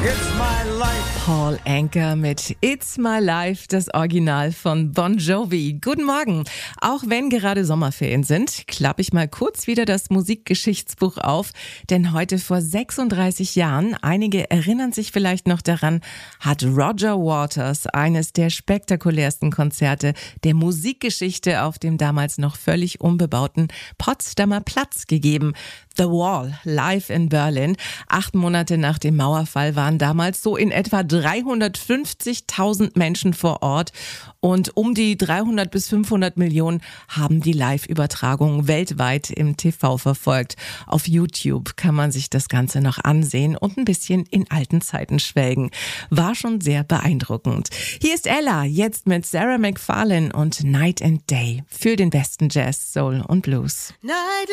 It's my life. Paul Anka mit It's My Life, das Original von Bon Jovi. Guten Morgen. Auch wenn gerade Sommerferien sind, klappe ich mal kurz wieder das Musikgeschichtsbuch auf. Denn heute vor 36 Jahren, einige erinnern sich vielleicht noch daran, hat Roger Waters eines der spektakulärsten Konzerte der Musikgeschichte auf dem damals noch völlig unbebauten Potsdamer Platz gegeben. The Wall, live in Berlin. 8 Monate nach dem Mauerfall waren damals so in etwa 350.000 Menschen vor Ort und um die 300 bis 500 Millionen haben die Live-Übertragung weltweit im TV verfolgt. Auf YouTube kann man sich das Ganze noch ansehen und ein bisschen in alten Zeiten schwelgen. War schon sehr beeindruckend. Hier ist Ella, jetzt mit Sarah McFarlane und Night and Day für den besten Jazz, Soul und Blues. Night